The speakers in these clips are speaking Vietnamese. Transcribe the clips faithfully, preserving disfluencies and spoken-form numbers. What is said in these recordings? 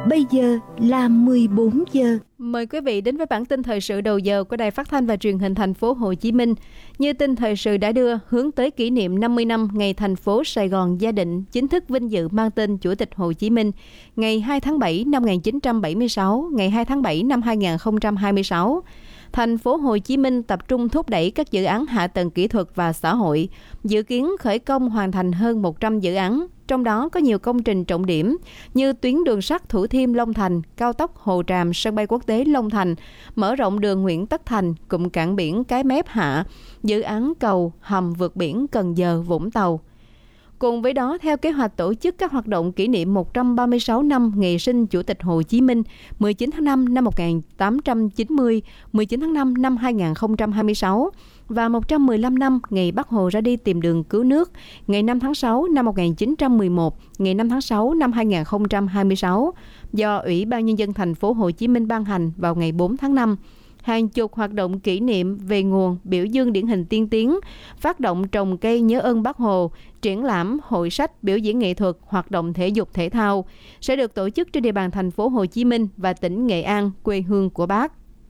Bây giờ là mười bốn giờ. Mời quý vị đến với bản tin thời sự đầu giờ của Đài Phát thanh và Truyền hình Thành phố Hồ Chí Minh. Như tin thời sự đã đưa, hướng tới kỷ niệm năm mươi năm ngày thành phố Sài Gòn gia định chính thức vinh dự mang tên Chủ tịch Hồ Chí Minh, ngày hai tháng bảy năm một nghìn chín trăm bảy mươi sáu, ngày hai tháng bảy năm hai nghìn không trăm hai mươi sáu. Thành phố Hồ Chí Minh tập trung thúc đẩy các dự án hạ tầng kỹ thuật và xã hội, dự kiến khởi công hoàn thành hơn một trăm dự án, trong đó có nhiều công trình trọng điểm như tuyến đường sắt Thủ Thiêm - Long Thành, cao tốc Hồ Tràm - sân bay quốc tế Long Thành, mở rộng đường Nguyễn Tất Thành, cụm cảng biển Cái Mép Hạ, dự án cầu hầm vượt biển Cần Giờ - Vũng Tàu. Cùng với đó, theo kế hoạch tổ chức các hoạt động kỷ niệm một trăm ba mươi sáu năm ngày sinh Chủ tịch Hồ Chí Minh, mười chín tháng năm năm một nghìn tám trăm chín mươi, mười chín tháng năm năm hai nghìn không trăm hai mươi sáu và một trăm mười lăm năm ngày Bác Hồ ra đi tìm đường cứu nước, ngày năm tháng sáu năm một nghìn chín trăm mười một, ngày năm tháng sáu năm hai nghìn không trăm hai mươi sáu, do Ủy ban Nhân dân Thành phố Hồ Chí Minh ban hành vào ngày bốn tháng năm. Hàng chục hoạt động kỷ niệm về nguồn, biểu dương điển hình tiên tiến, phát động trồng cây nhớ ơn Bác Hồ, triển lãm, hội sách, biểu diễn nghệ thuật, hoạt động thể dục thể thao sẽ được tổ chức trên địa bàn thành phố Hồ Chí Minh và tỉnh Nghệ An, quê hương của Bác.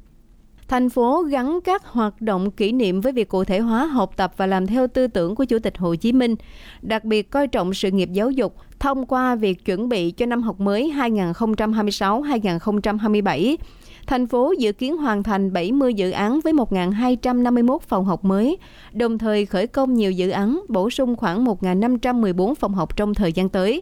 Thành phố gắn các hoạt động kỷ niệm với việc cụ thể hóa học tập và làm theo tư tưởng của Chủ tịch Hồ Chí Minh, đặc biệt coi trọng sự nghiệp giáo dục thông qua việc chuẩn bị cho năm học mới hai nghìn không trăm hai mươi sáu hai nghìn không trăm hai mươi bảy. Thành phố dự kiến hoàn thành bảy mươi dự án với một nghìn hai trăm năm mươi mốt phòng học mới, đồng thời khởi công nhiều dự án, bổ sung khoảng một nghìn năm trăm mười bốn phòng học trong thời gian tới.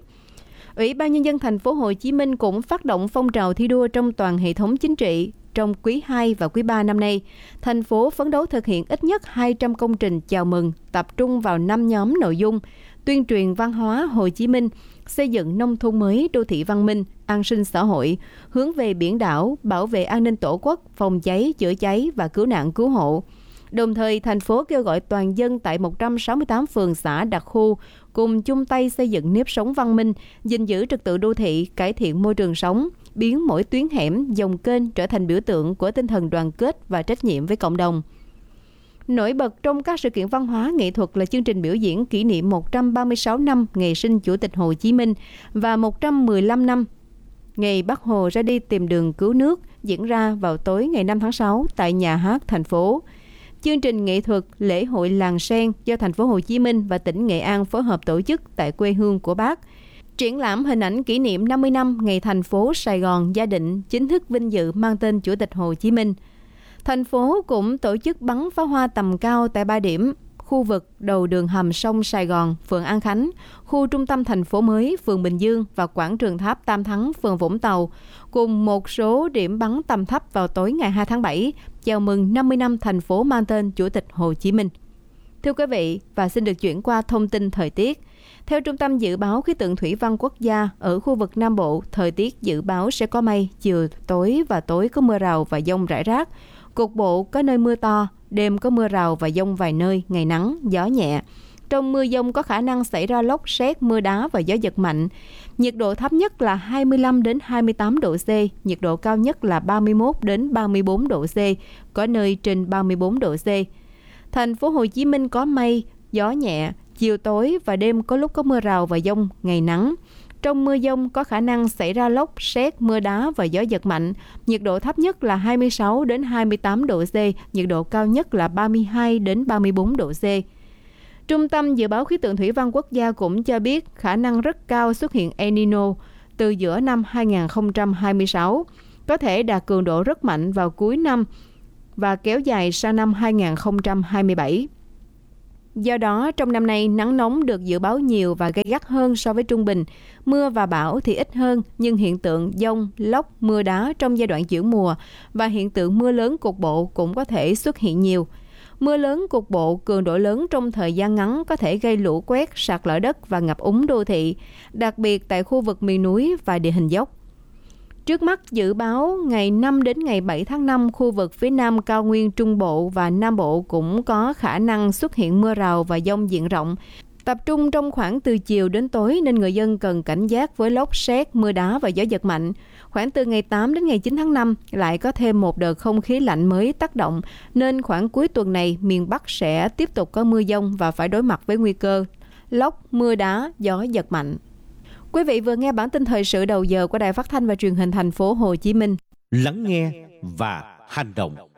Ủy ban Nhân dân Thành phố Hồ Chí Minh cũng phát động phong trào thi đua trong toàn hệ thống chính trị. Trong quý hai và quý ba năm nay, thành phố phấn đấu thực hiện ít nhất hai trăm công trình chào mừng, tập trung vào năm nhóm nội dung: tuyên truyền văn hóa Hồ Chí Minh, xây dựng nông thôn mới, đô thị văn minh, an sinh xã hội, hướng về biển đảo, bảo vệ an ninh tổ quốc, phòng cháy, chữa cháy và cứu nạn cứu hộ. Đồng thời, thành phố kêu gọi toàn dân tại một trăm sáu mươi tám phường xã đặc khu cùng chung tay xây dựng nếp sống văn minh, gìn giữ trật tự đô thị, cải thiện môi trường sống, biến mỗi tuyến hẻm, dòng kênh trở thành biểu tượng của tinh thần đoàn kết và trách nhiệm với cộng đồng. Nổi bật trong các sự kiện văn hóa nghệ thuật là chương trình biểu diễn kỷ niệm một trăm ba mươi sáu năm ngày sinh Chủ tịch Hồ Chí Minh và một trăm mười lăm năm ngày Bác Hồ ra đi tìm đường cứu nước, diễn ra vào tối ngày năm tháng sáu tại nhà hát thành phố. Chương trình nghệ thuật lễ hội làng sen do thành phố Hồ Chí Minh và tỉnh Nghệ An phối hợp tổ chức tại quê hương của Bác. Triển lãm hình ảnh kỷ niệm năm mươi năm ngày thành phố Sài Gòn gia định chính thức vinh dự mang tên Chủ tịch Hồ Chí Minh. Thành phố cũng tổ chức bắn pháo hoa tầm cao tại ba điểm: khu vực đầu đường hầm sông Sài Gòn, phường An Khánh, khu trung tâm thành phố mới, phường Bình Dương và quảng trường Tháp Tam Thắng, phường Vũng Tàu, cùng một số điểm bắn tầm thấp vào tối ngày hai tháng bảy, chào mừng năm mươi năm thành phố mang tên Chủ tịch Hồ Chí Minh. Thưa quý vị, và xin được chuyển qua thông tin thời tiết. Theo Trung tâm Dự báo Khí tượng Thủy văn Quốc gia, ở khu vực Nam Bộ, thời tiết dự báo sẽ có mây, chiều tối và tối có mưa rào và dông rải rác. Cục bộ có nơi mưa to, đêm có mưa rào và dông vài nơi, ngày nắng, gió nhẹ. Trong mưa dông có khả năng xảy ra lốc sét, mưa đá và gió giật mạnh. Nhiệt độ thấp nhất là hai mươi lăm đến hai mươi tám độ C, nhiệt độ cao nhất là ba mươi mốt đến ba mươi bốn độ C, có nơi trên ba mươi bốn độ C. Thành phố Hồ Chí Minh có mây, gió nhẹ, chiều tối và đêm có lúc có mưa rào và dông, ngày nắng. Trong mưa dông có khả năng xảy ra lốc, sét, mưa đá và gió giật mạnh. Nhiệt độ thấp nhất là hai mươi sáu đến hai mươi tám độ C, nhiệt độ cao nhất là ba mươi hai đến ba mươi bốn độ C. Trung tâm Dự báo Khí tượng Thủy văn Quốc gia cũng cho biết khả năng rất cao xuất hiện El Nino từ giữa năm hai nghìn không trăm hai mươi sáu, có thể đạt cường độ rất mạnh vào cuối năm và kéo dài sang năm hai nghìn không trăm hai mươi bảy. Do đó, trong năm nay, nắng nóng được dự báo nhiều và gay gắt hơn so với trung bình. Mưa và bão thì ít hơn, nhưng hiện tượng dông, lốc, mưa đá trong giai đoạn chuyển mùa và hiện tượng mưa lớn cục bộ cũng có thể xuất hiện nhiều. Mưa lớn cục bộ, cường độ lớn trong thời gian ngắn có thể gây lũ quét, sạt lở đất và ngập úng đô thị, đặc biệt tại khu vực miền núi và địa hình dốc. Trước mắt dự báo ngày năm đến ngày bảy tháng năm, khu vực phía Nam cao nguyên Trung Bộ và Nam Bộ cũng có khả năng xuất hiện mưa rào và dông diện rộng, tập trung trong khoảng từ chiều đến tối nên người dân cần cảnh giác với lốc sét, mưa đá và gió giật mạnh. Khoảng từ ngày tám đến ngày chín tháng năm lại có thêm một đợt không khí lạnh mới tác động nên khoảng cuối tuần này miền Bắc sẽ tiếp tục có mưa dông và phải đối mặt với nguy cơ lốc, mưa đá, gió giật mạnh. Quý vị vừa nghe bản tin thời sự đầu giờ của Đài Phát thanh và Truyền hình Thành phố Hồ Chí Minh. Lắng nghe và hành động.